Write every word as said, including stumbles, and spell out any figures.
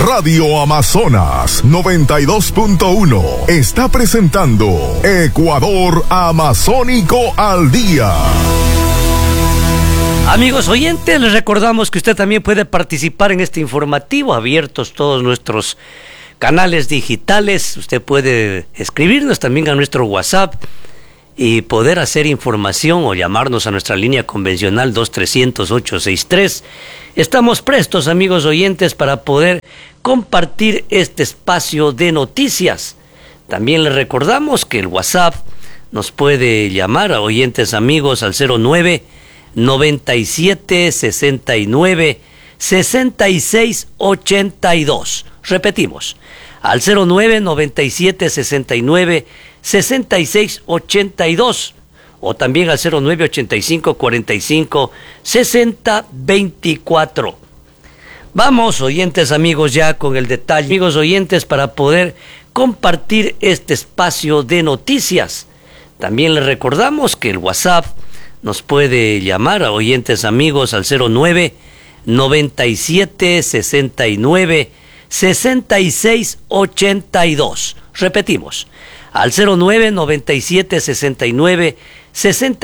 Radio Amazonas noventa y dos punto uno está presentando Ecuador Amazónico al Día. Amigos oyentes, les recordamos que usted también puede participar en este informativo, abiertos todos nuestros canales digitales. Usted puede escribirnos también a nuestro WhatsApp y poder hacer información o llamarnos a nuestra línea convencional dos trescientos, ocho sesenta y tres. Estamos prestos, amigos oyentes, para poder compartir este espacio de noticias. También les recordamos que el WhatsApp nos puede llamar a oyentes amigos al cero nueve, noventa y siete, sesenta y nueve, sesenta y seis, ochenta y dos. Repetimos, al cero nueve, noventa y siete, sesenta y nueve, sesenta y seis, ochenta y dos. O también al cero nueve, ochenta y cinco, cuarenta y cinco, sesenta, veinticuatro. Vamos, oyentes amigos, ya con el detalle. Amigos oyentes, para poder compartir este espacio de noticias. También les recordamos que el WhatsApp nos puede llamar a oyentes amigos al cero nueve, noventa y siete, sesenta y nueve, sesenta y seis, ochenta y dos. Repetimos, al cero nueve, noventa y siete, sesenta y nueve, sesenta